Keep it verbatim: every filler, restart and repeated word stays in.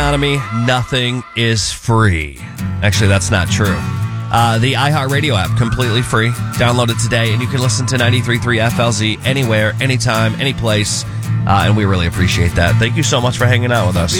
economy, nothing is free. Actually, that's not true. Uh, the iHeartRadio app, completely free. Download it today, and you can listen to ninety-three point three F L Z anywhere, anytime, any place. Uh, and we really appreciate that. Thank you so much for hanging out with us.